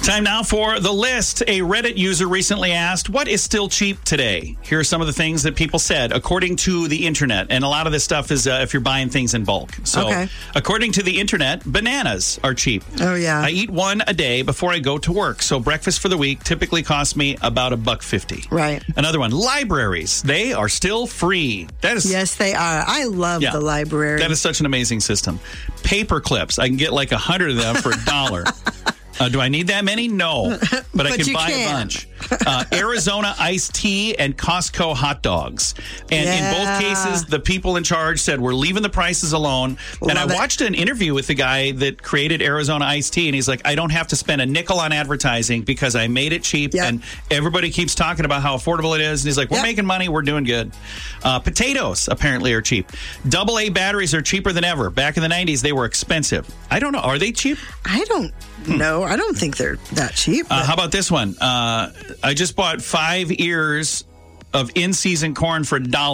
Time now for the list. A Reddit user recently asked, what is still cheap today? Here are some of the things that people said according to the internet. And a lot of this stuff is if you're buying things in bulk. So according to the internet, bananas are cheap. Oh, yeah. I eat one a day before I go to work. So breakfast for the week typically costs me about $1.50. Right. Another one, libraries. They are still free. That is, yes, they are. I love the library. That is such an amazing system. Paper clips. I can get like 100 of them for $1. Do I need that many? No. But I can buy a bunch. Arizona iced tea and Costco hot dogs. And in both cases, the people in charge said, we're leaving the prices alone. And I watched an interview with the guy that created Arizona iced tea. And he's like, I don't have to spend a nickel on advertising because I made it cheap. And everybody keeps talking about how affordable it is. And he's like, we're making money. We're doing good. Potatoes apparently are cheap. AA batteries are cheaper than ever. Back in the 90s, they were expensive. I don't know. Are they cheap? I don't know. I don't think they're that cheap. How about this one? I just bought 5 ears of in-season corn for $1.